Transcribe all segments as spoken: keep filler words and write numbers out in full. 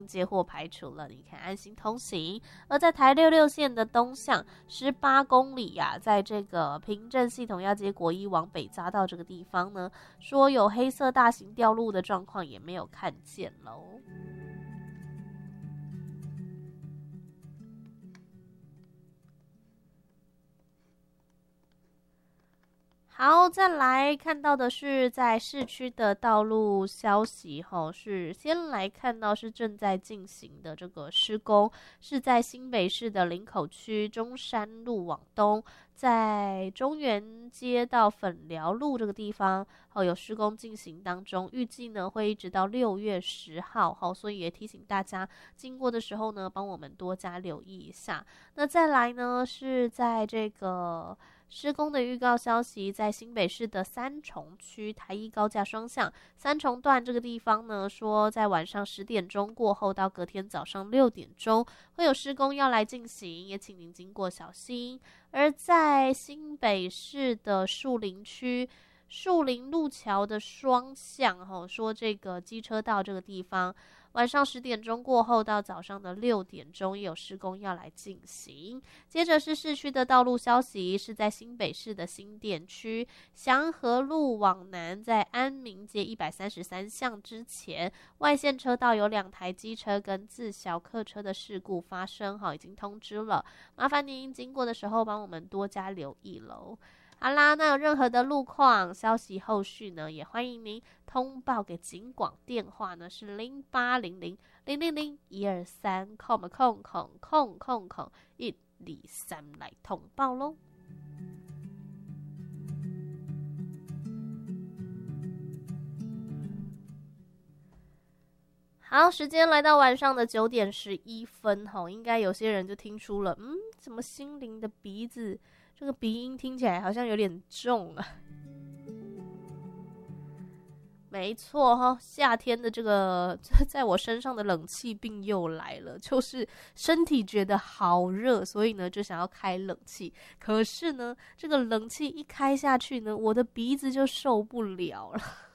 接获排除了，你可以安心通行。而在台六六线的东向十八公里呀、啊，在这个平镇系统要接国一往北匝道这个地方呢，说有黑色大型掉路的状况也没有看见喽。好，再来看到的是在市区的道路消息吼，是先来看到是正在进行的这个施工，是在新北市的林口区中山路往东，在中原街到粉寮路这个地方哦有施工进行当中，预计呢会一直到六月十号吼，所以也提醒大家经过的时候呢，帮我们多加留意一下。那再来呢是在这个施工的预告消息，在新北市的三重区台一高架双向三重段这个地方呢，说在晚上十点钟过后到隔天早上六点钟会有施工要来进行，也请您经过小心。而在新北市的树林区树林路桥的双向，吼，说这个机车道这个地方，晚上十点钟过后到早上的六点钟也有施工要来进行。接着是市区的道路消息，是在新北市的新店区祥和路往南，在安民街一百三十三巷之前，外线车道有两台机车跟自小客车的事故发生，好，已经通知了，麻烦您经过的时候帮我们多加留意喽。好啦，那有任何的路况消息后续呢，也欢迎您通报给警广，电话呢是零八零零零零零一二三空空空空空空一二三来通报喽。好，时间来到晚上的九点十一分，吼，应该有些人就听出了，嗯，怎么心灵的鼻子这个鼻音听起来好像有点重啊。没错哈，夏天的这个在我身上的冷气病又来了，就是身体觉得好热，所以呢就想要开冷气。可是呢，这个冷气一开下去呢，我的鼻子就受不了了。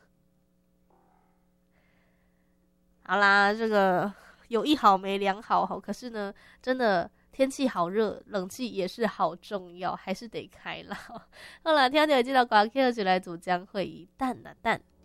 好啦，这个有一好没两好，可是呢，真的天气好热，冷气也是好重要，还是得开啦。好啦，听到这个广告就来主讲会议蛋啊蛋。